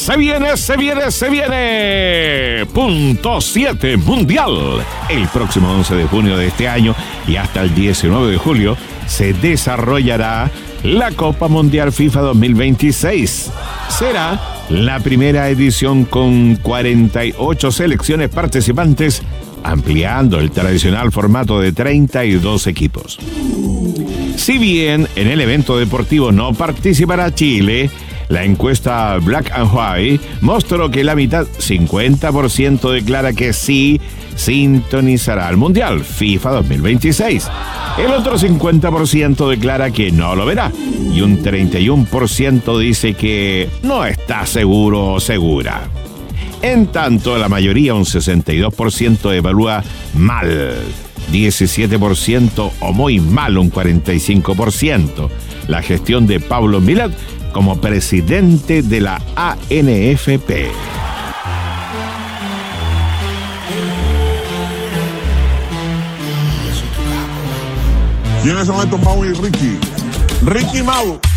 Se viene. Punto 7 Mundial. El próximo 11 de junio de este año y hasta el 19 de julio se desarrollará la Copa Mundial FIFA 2026. Será la primera edición con 48 selecciones participantes, ampliando el tradicional formato de 32 equipos. Si bien en el evento deportivo no participará Chile, la encuesta Black and White mostró que la mitad, 50%, declara que sí sintonizará el Mundial FIFA 2026. El otro 50% declara que no lo verá y un 31% dice que no está seguro o segura. En tanto, la mayoría, un 62%, evalúa mal, 17% o muy mal, un 45%, la gestión de Pablo Milad como presidente de la ANFP. ¿Quiénes son estos Mau y Ricky? Ricky Mau.